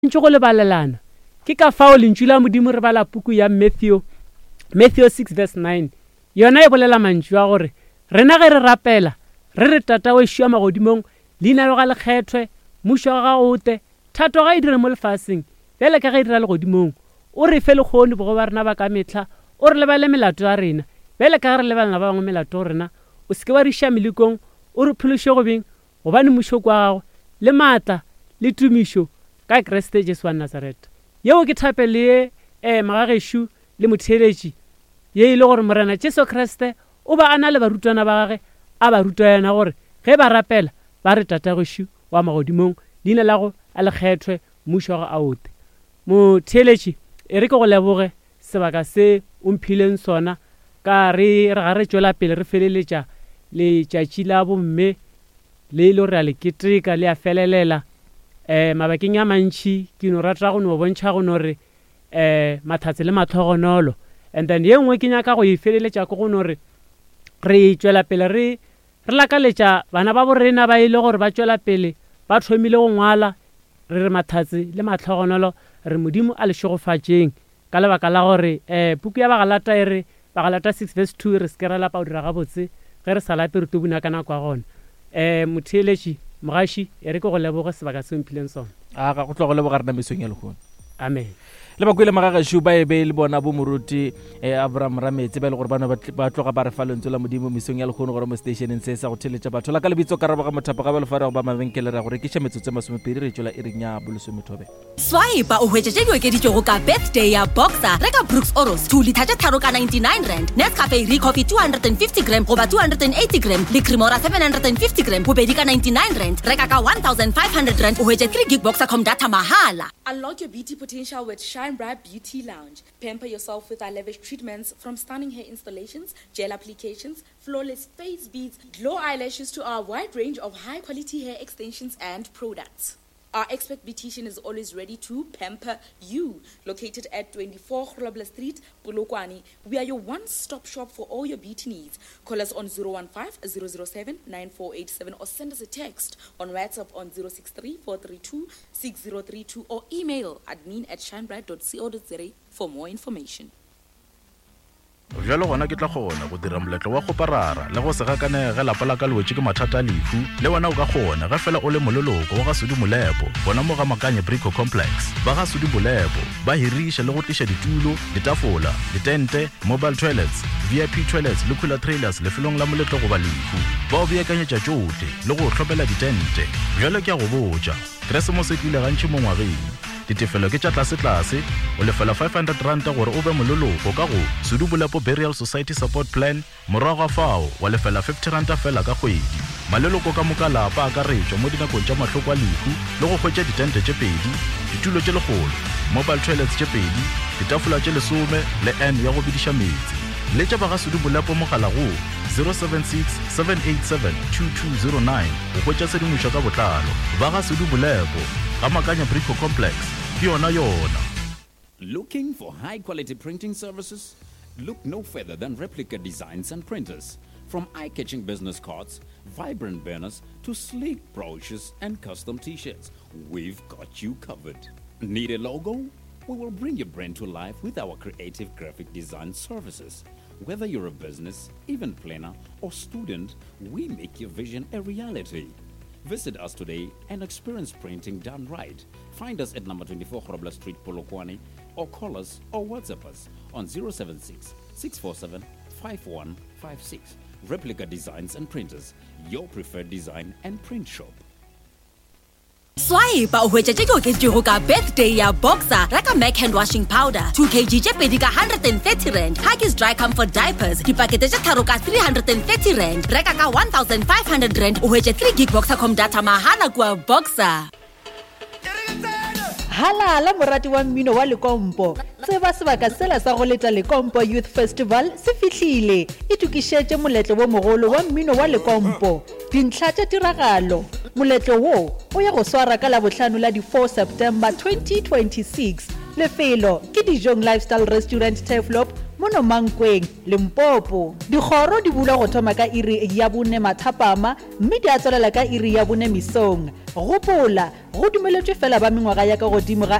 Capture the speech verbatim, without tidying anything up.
ntse go le balelana ke ka fao lentšu la modimo re bala puku ya Matthew Matthew six verse nine yona e bolela mantšu a gore rena ge re rapela re re tata we šwa magodimong leina le ga le kgethwe mmušo ga gaote thato ga e dire mo lefaseng bjale ka ge e dira legodimong o re fe lekgone bogo ba rena ba ka metlha o re lebale melato ya rena bjale ka ge re lebalana ba bangwe melato ya rena o seke wa re iša melekong o re phološe go beng gobane mmušo kwa gago le maatla le tumišo ka Kriste Jesu wa Nazareta yeo ke thape le eh magagešo le motheletši ye ile gore morena Jesu Kriste o ba ana le barutwana ba gage a ba ruta yana gore ge ba rapela ba re tatagošo wa magodimong leina la go a le kgethwe mmušo ga aote motheletši e re ke go leboge sebaka se o mphileng sona ka re re ga re tšwela pele re feleletša letšatši la bomme le ile gore a le keteka le a felelela eh mabakeng ya mantši ke no rata go no bontšha go no re eh mathatse le matlhogonolo and then ye nngwe ke nyaka go e feleletša go no re re tšwela pele re re lakaletša bana ba borena ba ile gore ba tšwela pele ba thomile go ngwala re re mathatse le matlhogonolo re modimo a le šogofatšeng ka lebaka la gore eh puku ya bagalata e re bagalata six verse two re se ke ra lapa o dira gabotse ge re sa lape re tobuna ka nako ya gona eh motheletši mogaši e re ke go leboga sebaka se mphileng sona a ga go tlo go leboga rena mesong ya lekgone amen le ba kwele magagešo ba e be le bona bo moruti eh Abraham Rametse ba le gore bana ba tloga ba re fa lentswe la modimo mesong ya lekgone gore mo stationeng se sa go theletša batho la ka lebitso ka raba ga mothapo ga ba le fara go ba mabenkele ra gore ke tšhemetso tse masomepedi re tšwela e reng ya bolosomethobe swipe o hwetše di okeditšego ka birthday ya Boxer reka Brooks Oros two liter tše tharo ka ninety-nine rand Nescafe Recoffee two hundred fifty gram goba two hundred eighty gram le Cremora seven hundred fifty gram bobedi ka ninety-nine rand reka ka one thousand five hundred rand o hwetše three gig Boxer com data mahala. Unlock your beauty potential with Shine Bright Beauty Lounge. Pamper yourself with our lavish treatments from stunning hair installations, gel applications, flawless face beads, glow eyelashes to our wide range of high-quality hair extensions and products. Our expert beautician is always ready to pamper you. Located at twenty-four Grobler Street, Polokwane, we are your one-stop shop for all your beauty needs. Call us on zero one five, zero zero seven, nine four eight seven or send us a text on WhatsApp on zero six three, four three two, six zero three two or email admin at shinebright dot co dot za for more information. Jalo gona ke tla gona go dira moletlo wa go parara le go se gakane ge lapa la ka lwetse ke mathata a lefu le wena o ka gona ge fela o le mololoko wa ga Sudi Molepo bona mo ga Makanye Brico Complex ba ga Sudi Molepo ba hiriša le go tliša ditulo ditafola ditente mobile toilets V I P toilets le cooler trailers le felong la moletlo go ba lefu ba o beakanyetša tšohle le go hlopela ditente jalo ke a go botša Keresemose ke ile gantši mo ngwageng ditefelo ke tša tlase-tlase o lefela five hundred rand gore o be mololoko ka go Sudi Molepo Burial Society Support Plan morago fao wa lefela fifty rand fela ka kgwedi maleloko ka moka lapa a ka retšwa mo dinakong tša mahloko a lehu le go hwetša ditente tše pedi ditulo tše legolo mobile toilets tše pedi ditafola tše lesome le n ya go bediša metsi le tša ba ga Sudi Molepo mogala go zero seven six, seven eight seven, two two zero nine go hwetša sedimošo ka botlalo ba ga Sudi Molepo ga Makanye Brico Complex ke yona yona. Looking for high-quality printing services? Look no further than Replica Designs and Printers. From eye-catching business cards, vibrant banners, to sleek brochures and custom t-shirts, we've got you covered. Need a logo? We will bring your brand to life with our creative graphic design services. Whether you're a business, event planner, or student, we make your vision a reality. Visit us today and experience printing done right. Find us at number twenty-four Grobler Street, Polokwane, or call us or WhatsApp us on zero seven six, six four seven, five one five six. Replica Designs and Printers, your preferred design and print shop. Swipe o hwetša tše ke okeditšego ka birthday ya Boxer reka Mac hand washing powder two kilograms tše pedi ka one hundred thirty rand Huggies Dry Comfort diapers dipakete tše tharo ka three hundred thirty rand reka ka one thousand five hundred rand o hwetše three gig Boxer com data mahala kua Boxer. Halala morati wa mmino wa Lekompo tseba sebaka sela sa go leta Lekompo Youth Festival se fihlile e tukišetše moletlo wo mogolo wa mmino wa Lekompo dintlha tša tiragalo moletlo wo o ya go swara ka la bohlano la di four September twenty twenty-six lefelo ke Dijong Lifestyle Restaurant Teflop mono Mankweng Limpopo dikgoro di bula go thoma ka iri ya bone mathapama mme di a tswelela ka iri ya bone misong gopola go dumeletswe fela ba mengwaga ya ka godimo ga